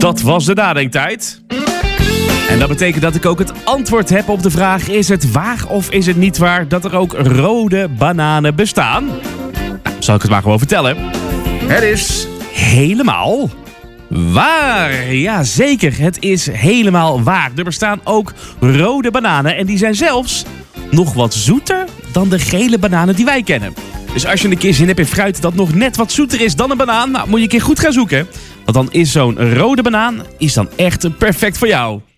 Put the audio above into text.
Dat was de nadenktijd. En dat betekent dat ik ook het antwoord heb op de vraag: is het waar of is het niet waar dat er ook rode bananen bestaan? Nou, zal ik het maar gewoon vertellen. Het is helemaal waar. Ja, zeker. Het is helemaal waar. Er bestaan ook rode bananen en die zijn zelfs nog wat zoeter dan de gele bananen die wij kennen. Dus als je een keer zin hebt in fruit dat nog net wat zoeter is dan een banaan, nou, moet je een keer goed gaan zoeken. Want dan is zo'n rode banaan dan echt perfect voor jou.